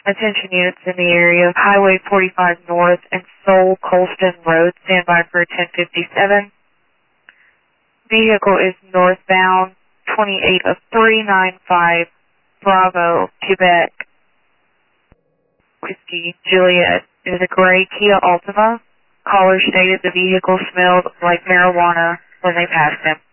Attention units in the area of Highway 45 North and Seoul Colston Road. Stand by for 1057. Vehicle is northbound 28 of 395 Bravo, Quebec. Whiskey Juliet. It is a gray Kia Altima. Caller stated the vehicle smelled like marijuana when they passed him.